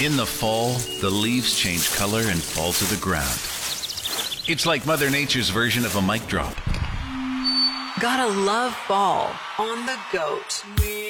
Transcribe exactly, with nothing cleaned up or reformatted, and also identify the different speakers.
Speaker 1: In the fall, the leaves change color and fall to the ground. It's like Mother Nature's version of a mic drop.
Speaker 2: Gotta love fall on the goat.